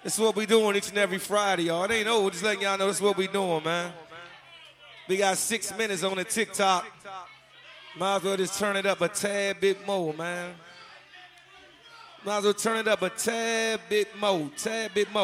This is what we doing each and every Friday, y'all. It ain't over, just letting y'all know this is what we doing, man. We got 6 minutes on the TikTok. Might as well just turn it up a tad bit more, man. Might as well turn it up a tad bit more,